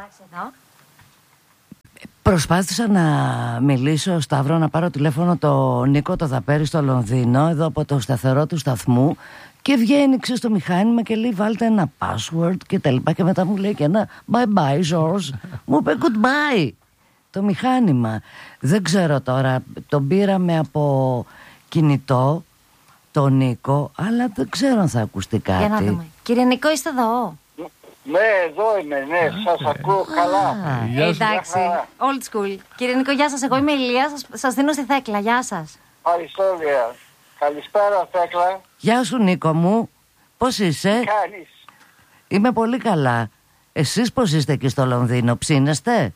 Προσπάθησα να μιλήσω, Σταύρο, να πάρω τηλέφωνο το Νίκο το Δαπέρι στο Λονδίνο, εδώ από το σταθερό του σταθμού, και βγαίνει στο μηχάνημα και λέει βάλτε ένα password και τα λοιπά, και μετά μου λέει και ένα bye bye George. Μου είπε goodbye το μηχάνημα. Δεν ξέρω τώρα, τον πήραμε από κινητό το Νίκο, αλλά δεν ξέρω αν θα ακουστεί κάτι. Για να δούμε. Κύριε Νίκο, είστε εδώ? Ναι, εδώ είμαι, ναι, σας ακούω καλά. Εντάξει, old school. Κύριε Νίκο, γεια σας, εγώ είμαι η Ηλία, σας δίνω στη Θέκλα, γεια σας. Αριστόλια. Καλησπέρα, Θέκλα. Γεια σου, Νίκο μου, πώς είσαι? Τι κάνεις? Είμαι πολύ καλά. Εσείς πώς είστε εκεί στο Λονδίνο, ψήνεστε?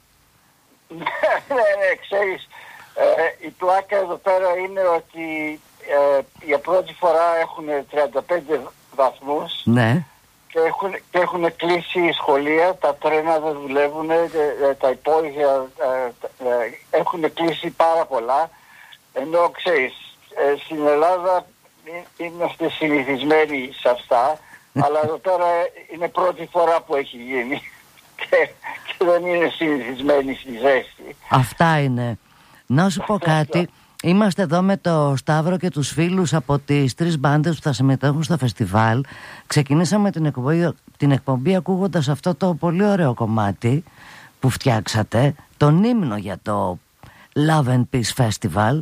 Ναι, ξέρεις, η πλάκα εδώ πέρα είναι ότι για πρώτη φορά έχουν 35 βαθμούς. Ναι. Και έχουν κλείσει σχολεία, τα τρένα δεν δουλεύουν, τα υπόγεια έχουν κλείσει πάρα πολλά. Ενώ ξέρεις, στην Ελλάδα είμαστε συνηθισμένοι σε αυτά, αλλά εδώ πέρα είναι πρώτη φορά που έχει γίνει και δεν είναι συνηθισμένοι στη ζέστη. Αυτά είναι. Να σου πω κάτι. Είμαστε εδώ με το Σταύρο και τους φίλους από τις 3 μπάντες που θα συμμετέχουν στο φεστιβάλ. Ξεκινήσαμε την εκπομπή ακούγοντας αυτό το πολύ ωραίο κομμάτι που φτιάξατε, τον ύμνο για το Love and Peace Festival.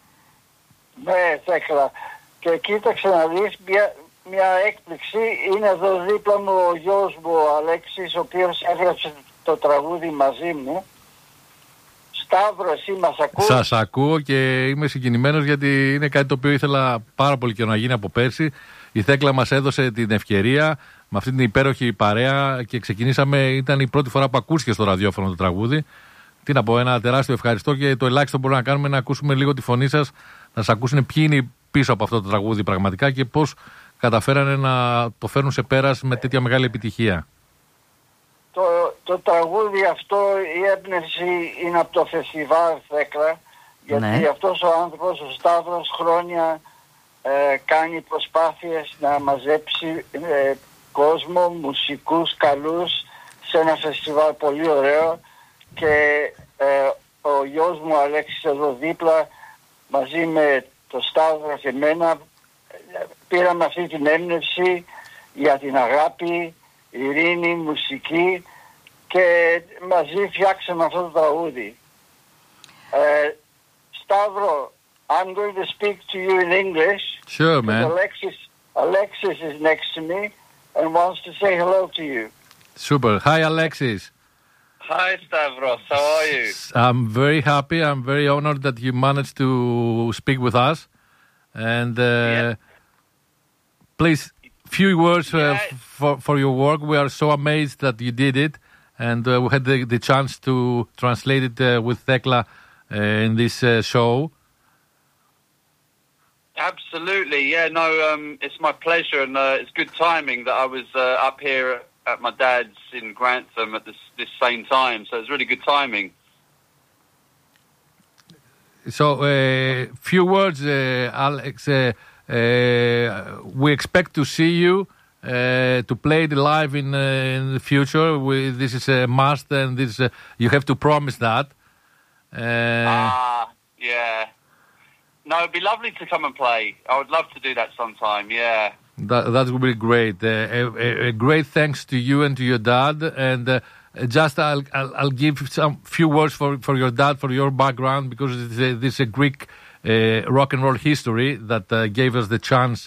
Ναι, Θέκλα. Και κοίταξε να δεις μια έκπληξη. Είναι εδώ δίπλα μου ο γιος μου ο Αλέξης, ο οποίος έγραψε το τραγούδι μαζί μου. Σταύρο, εσύ μας ακούς? Σας ακούω και είμαι συγκινημένος, γιατί είναι κάτι το οποίο ήθελα πάρα πολύ καιρό να γίνει από πέρσι. Η Θέκλα μας έδωσε την ευκαιρία με αυτή την υπέροχη παρέα και ξεκινήσαμε. Ήταν η πρώτη φορά που ακούστηκε στο ραδιόφωνο το τραγούδι. Τι να πω, ένα τεράστιο ευχαριστώ, και το ελάχιστο που μπορούμε να κάνουμε είναι να ακούσουμε λίγο τη φωνή σας, να σας ακούσουν ποιοι είναι πίσω από αυτό το τραγούδι πραγματικά και πώς καταφέρανε να το φέρουν σε πέρας με τέτοια μεγάλη επιτυχία. Το τραγούδι αυτό, η έμπνευση είναι από το φεστιβάλ, Θέκλα, γιατί αυτός ο άνθρωπος, ο Σταύρος, χρόνια κάνει προσπάθειες να μαζέψει κόσμο, μουσικούς καλούς σε ένα φεστιβάλ πολύ ωραίο, και ο γιος μου Αλέξης εδώ δίπλα μαζί με το Σταύρο και εμένα πήραμε αυτή την έμπνευση για την αγάπη, ειρήνη, μουσική, και μαζί φτιάξαμε αυτό το τραγούδι. Σταύρο, I'm going to speak to you in English. Sure, man. Alexis is next to me and wants to say hello to you. Super. Hi, Alexis. Hi, Stavros. How are you? I'm very happy. I'm very honored that you managed to speak with us. And please, few words for your work. We are so amazed that you did it. And we had the chance to translate it with Thekla in this show. Absolutely, yeah, no, it's my pleasure, and it's good timing that I was up here at my dad's in Grantham at this same time, so it's really good timing. So, few words, Alex. We expect to see you to play it live in the future. This is a must, and this you have to promise that. Yeah. No, it'd be lovely to come and play. I would love to do that sometime, yeah. That would be great. A great thanks to you and to your dad. And just I'll give some few words for your dad, for your background, because this is a Greek rock and roll history that gave us the chance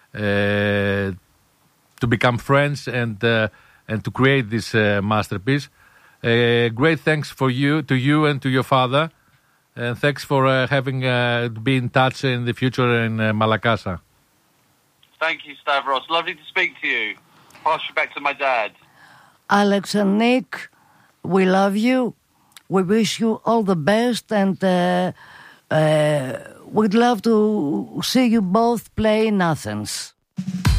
to become friends and to create this masterpiece. Great thanks to you and to your father. And thanks for having been in touch in the future in Malakasa. Thank you, Stavros. Lovely to speak to you. Pass you back to my dad. Alex and Nick, we love you. We wish you all the best, and we'd love to see you both play in Athens.